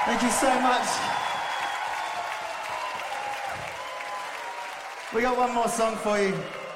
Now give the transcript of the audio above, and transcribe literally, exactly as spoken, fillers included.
Thank you so much. We got one more song for you.